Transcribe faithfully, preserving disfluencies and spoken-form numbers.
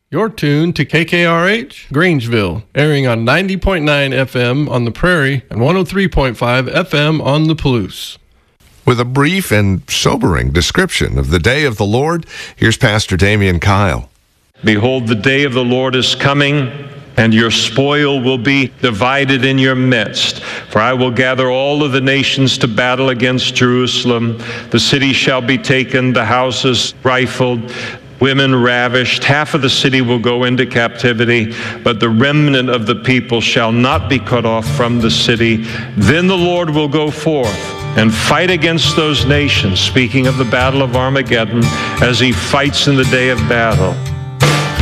You're tuned to K K R H, Grangeville, airing on ninety point nine F M on the Prairie and one oh three point five F M on the Palouse. With a brief and sobering description of the day of the Lord, here's Pastor Damian Kyle. Behold, the day of the Lord is coming, and your spoil will be divided in your midst. For I will gather all of the nations to battle against Jerusalem. The city shall be taken, the houses rifled, women ravished. Half of the city will go into captivity, but the remnant of the people shall not be cut off from the city. Then the Lord will go forth and fight against those nations, speaking of the battle of Armageddon, as he fights in the day of battle.